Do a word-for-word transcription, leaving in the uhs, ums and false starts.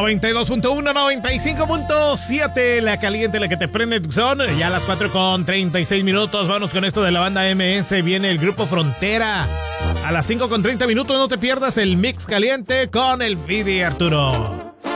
noventa y dos punto uno, noventa y cinco punto siete, la caliente, la que te prende tu son. Ya a las cuatro con treinta y seis minutos. Vamos con esto de la banda M S. Viene el grupo Frontera. A las cinco con treinta minutos no te pierdas el mix caliente con el Vidi Arturo.